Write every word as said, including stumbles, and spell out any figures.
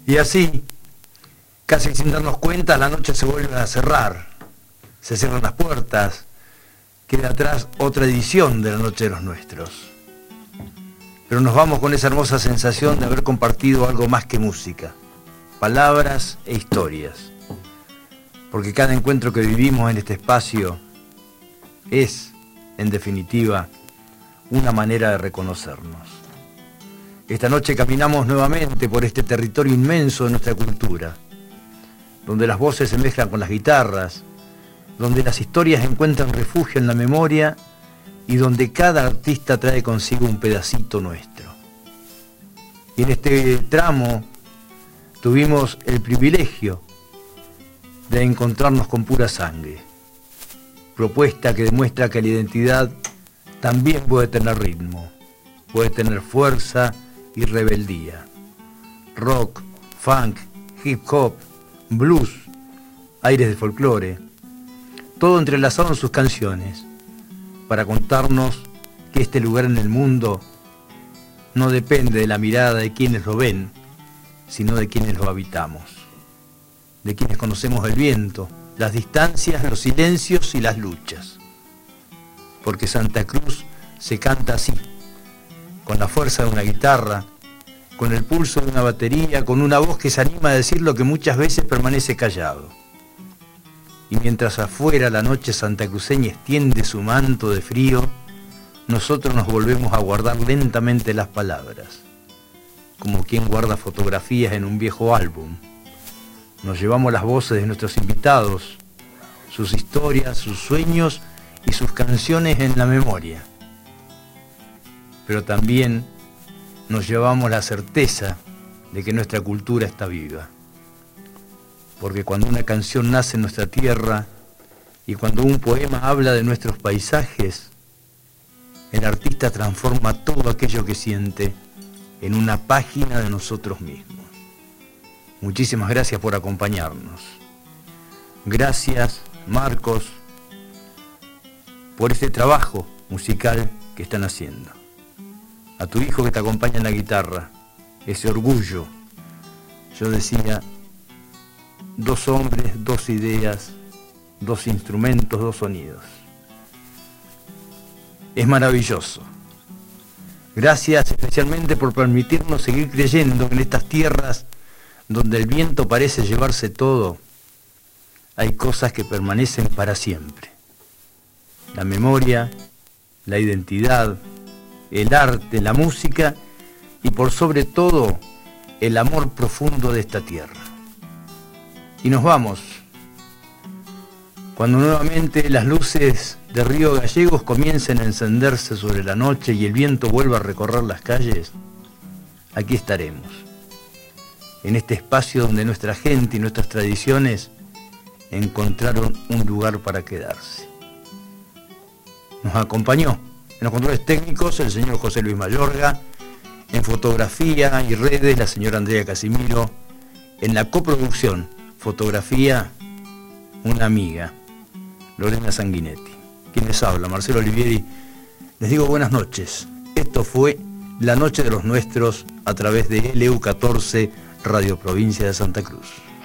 Y así, casi sin darnos cuenta, la noche se vuelve a cerrar. Se cierran las puertas. Queda atrás otra edición de la Noche de los Nuestros. Pero nos vamos con esa hermosa sensación de haber compartido algo más que música, palabras e historias. Porque cada encuentro que vivimos en este espacio es, en definitiva, una manera de reconocernos. Esta noche caminamos nuevamente por este territorio inmenso de nuestra cultura, donde las voces se mezclan con las guitarras, donde las historias encuentran refugio en la memoria y donde cada artista trae consigo un pedacito nuestro. Y en este tramo tuvimos el privilegio de encontrarnos con Pura Sangre, propuesta que demuestra que la identidad también puede tener ritmo, puede tener fuerza y rebeldía. Rock, funk, hip hop, blues, aires de folclore, todo entrelazado en sus canciones, para contarnos que este lugar en el mundo no depende de la mirada de quienes lo ven, sino de quienes lo habitamos, de quienes conocemos el viento, las distancias, los silencios y las luchas. Porque Santa Cruz se canta así, con la fuerza de una guitarra, con el pulso de una batería, con una voz que se anima a decir lo que muchas veces permanece callado. Y mientras afuera la noche santacruceña extiende su manto de frío, nosotros nos volvemos a guardar lentamente las palabras, como quien guarda fotografías en un viejo álbum. Nos llevamos las voces de nuestros invitados, sus historias, sus sueños y sus canciones en la memoria. Pero también nos llevamos la certeza de que nuestra cultura está viva. Porque cuando una canción nace en nuestra tierra y cuando un poema habla de nuestros paisajes, el artista transforma todo aquello que siente en una página de nosotros mismos. Muchísimas gracias por acompañarnos. Gracias, Marcos, por este trabajo musical que están haciendo. A tu hijo que te acompaña en la guitarra, ese orgullo. Yo decía, dos hombres, dos ideas, dos instrumentos, dos sonidos. Es maravilloso. Gracias especialmente por permitirnos seguir creyendo que en estas tierras donde el viento parece llevarse todo, hay cosas que permanecen para siempre. La memoria, la identidad, el arte, la música y por sobre todo el amor profundo de esta tierra. Y nos vamos. Cuando nuevamente las luces de Río Gallegos comiencen a encenderse sobre la noche y el viento vuelva a recorrer las calles, aquí estaremos, en este espacio donde nuestra gente y nuestras tradiciones encontraron un lugar para quedarse. Nos acompañó en los controles técnicos el señor José Luis Mayorga, en fotografía y redes la señora Andrea Casimiro, en la coproducción, fotografía, una amiga, Lorena Sanguinetti. Quien les habla, Marcelo Olivieri, les digo buenas noches. Esto fue La Noche de los Nuestros a través de L U catorce, Radio Provincia de Santa Cruz.